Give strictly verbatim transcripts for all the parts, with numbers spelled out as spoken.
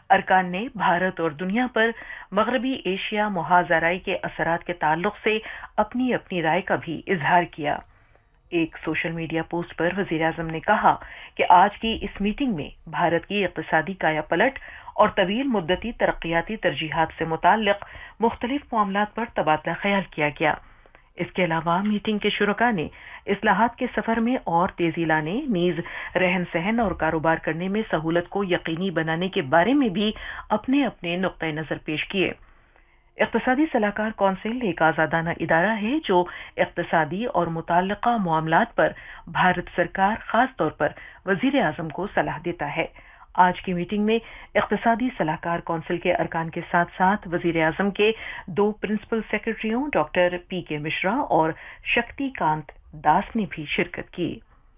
अरकान ने भारत और दुनिया पर मगरबी एशिया मुहाजराई के असरात के ताल्लुक से अपनी अपनी राय का भी इजहार किया। एक सोशल मीडिया पोस्ट पर वजीर आजम ने कहा कि आज की इस मीटिंग में भारत की इक्तिसादी कायापलट और तवील मुद्दती तरक्याती तरजीहात से मुताल्लिक मुख्तलिफ मामलात पर तबादला ख्याल किया गया। इसके अलावा मीटिंग के शुरका ने इस्लाहात के सफर में और तेजी लाने, नीज रहन सहन और कारोबार करने में सहूलत को यकीनी बनाने के बारे में भी अपने अपने नुक्ते नजर पेश किए। इक्तिसादी सलाहकार कौंसिल एक आजादाना इदारा है जो इक्तिसादी और मुताल्लिका मामलात पर भारत सरकार, खास तौर पर वजीर आजम को सलाह देता है। आज की मीटिंग में इक्तिसादी सलाहकार कौंसिल के अरकान के साथ साथ वजीर आजम के दो प्रिंसिपल सेक्रेटरियों डॉक्टर पी के मिश्रा और शक्तिकांत दास ने भी शिरकत की।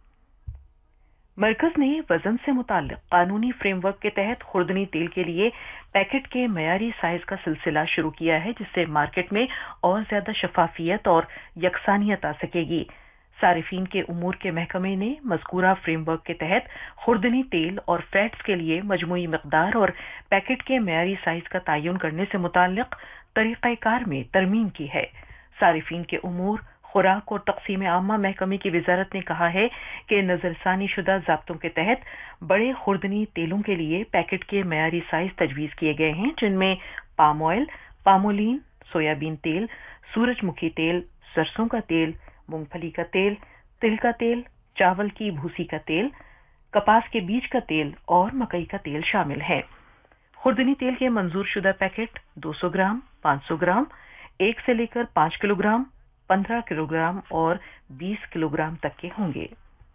मरकज ने वजन से मुताल्लिक कानूनी फ्रेमवर्क के तहत खुर्दनी तेल के लिए पैकेट के मयारी साइज का सिलसिला शुरू किया है, जिससे मार्केट में और ज्यादा शफाफियत और यकसानियत आ सकेगी। सारिफीन के उमूर के महकमे ने मज़कूरा फ्रेमवर्क के तहत खुर्दनी तेल और फैट्स के लिए मजमूई मिकदार और पैकेट के मयारी साइज का तयन करने से मुताल्लिक तरीक़ाकार में तरमीम की है। सारिफीन के उमूर, खुराक और तक़सीम आमा महकमे की वजारत ने कहा है कि नजरसानी शुदा ज़ाब्तों के तहत बड़े खुर्दनी तेलों के लिए पैकेट के मयारी साइज तजवीज़ किए गए हैं, जिनमें पाम ऑयल, पामोलिन, सोयाबीन तेल, सूरजमुखी तेल, सरसों का तेल, मूंगफली का तेल, तिल का तेल, चावल की भूसी का तेल, कपास के बीज का तेल और मकई का तेल शामिल है। खुर्दनी तेल के मंजूर शुदा पैकेट दो सौ ग्राम, पाँच सौ ग्राम, एक से लेकर पाँच किलोग्राम, पंद्रह किलोग्राम और बीस किलोग्राम तक के होंगे।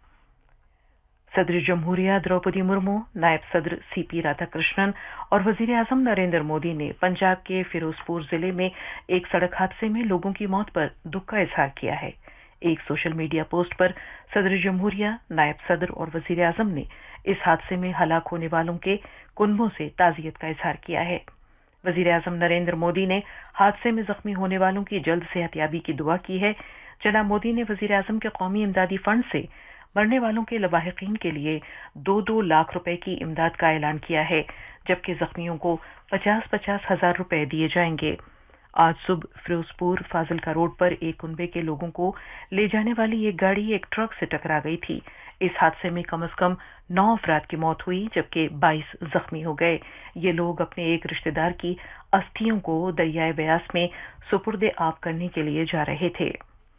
सदर जमहूरिया द्रौपदी मुर्मू, नायब सदर सीपी राधाकृष्णन और वजीर आजम नरेंद्र मोदी ने पंजाब के फिरोजपुर जिले में एक सड़क हादसे में लोगों की मौत पर दुख का इजहार किया है। एक सोशल मीडिया पोस्ट पर सदर जमहूरिया, नायब सदर और वजीर आजम ने इस हादसे में हलाक होने वालों के कुनबों से ताजियत का इजहार किया है। वजीर आजम नरेंद्र मोदी ने हादसे में जख्मी होने वालों की जल्द सेहतयाबी की दुआ की है। जनाब मोदी ने वजीर आजम के कौमी इमदादी फंड से मरने वालों के लवाहिकीन के लिए दो दो लाख रुपए की इमदाद का ऐलान किया है, जबकि जख्मियों को पचास पचास हजार रुपए दिए जाएंगे। आज सुबह फिरोजपुर फाजिलका रोड पर एक कुनबे के लोगों को ले जाने वाली एक गाड़ी एक ट्रक से टकरा गई थी। इस हादसे में कम से कम नौ अफराद की मौत हुई, जबकि बाईस जख्मी हो गए। ये लोग अपने एक रिश्तेदार की अस्थियों को दरियाए ब्यास में सुपुर्दे आब करने के लिए जा रहे थे।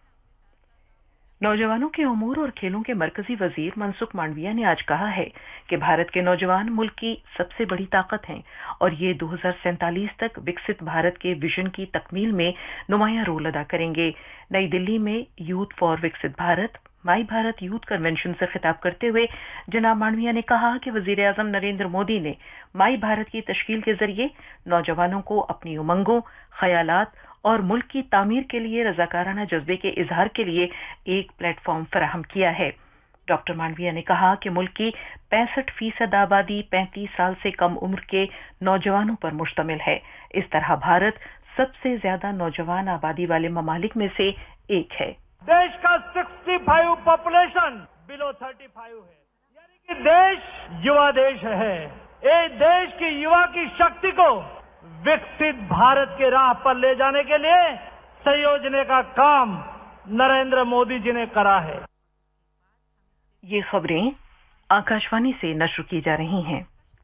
नौजवानों के उमूर और खेलों के मरकजी वजीर मनसुख मांडविया ने आज कहा है कि भारत के नौजवान मुल्क की सबसे बड़ी ताकत हैं और ये दो हज़ार सैंतालीस तक विकसित भारत के विजन की तकमील में नुमायां रोल अदा करेंगे। नई दिल्ली में यूथ फॉर विकसित भारत माई भारत यूथ कन्वेंशन से खिताब करते हुए जनाब मांडविया ने कहा कि वजीर आजम नरेंद्र मोदी ने माई भारत की तश्कील के जरिए नौजवानों को अपनी उमंगों, ख्यालात और मुल्क की तामीर के लिए रजाकाराना जज्बे के इजहार के लिए एक प्लेटफॉर्म फराहम किया है। डॉक्टर मांडविया ने कहा कि मुल्क की पैंसठ फीसद आबादी पैंतीस साल से कम उम्र के नौजवानों पर मुश्तमिल है। इस तरह भारत सबसे ज्यादा नौजवान आबादी वाले ममालिक में से एक है। देश का पैंसठ पॉपुलेशन बिलो पैंतीस है, यानी कि देश युवा देश है। ये देश की युवा की शक्ति को विकसित भारत के राह पर ले जाने के लिए संयोजने का काम नरेंद्र मोदी जी ने करा है। ये खबरें आकाशवाणी से नश्र की जा रही हैं।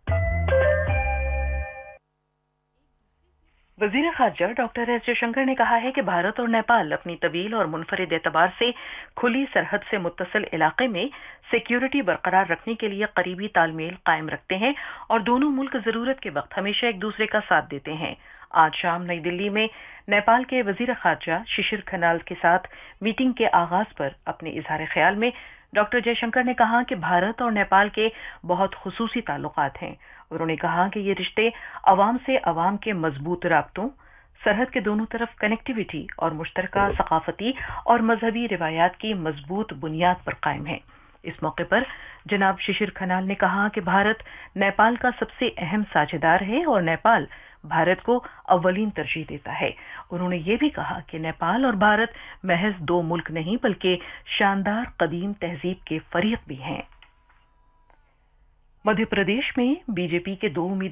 वजीर खारजा डॉक्टर एस जयशंकर ने कहा है कि भारत और नेपाल अपनी तवील और मुनफरिद एतबार से खुली सरहद से मुत्तसिल इलाके में सिक्योरिटी बरकरार रखने के लिए करीबी तालमेल कायम रखते हैं और दोनों मुल्क जरूरत के वक्त हमेशा एक दूसरे का साथ देते हैं। आज शाम नई दिल्ली में नेपाल के वजीर खारजा शिशिर खनाल के साथ मीटिंग के आगाज पर अपने इजहार ख्याल में डॉक्टर जयशंकर ने कहा कि भारत और नेपाल के बहुत खुसूसी ताल्लुकात हैं। उन्होंने कहा कि ये रिश्ते अवाम से अवाम के मजबूत राब्तों, सरहद के दोनों तरफ कनेक्टिविटी और मुश्तरका सकाफती और मजहबी रिवायात की मजबूत बुनियाद पर कायम है। इस मौके पर जनाब शिशिर खनाल ने कहा कि भारत नेपाल का सबसे अहम साझेदार है और नेपाल भारत को अव्वलीन तरजीह देता है। उन्होंने ये भी कहा कि नेपाल और भारत महज दो मुल्क नहीं बल्कि शानदार कदीम तहजीब के फरीक भी हैं। मध्य प्रदेश में बीजेपी के दो उम्मीदवार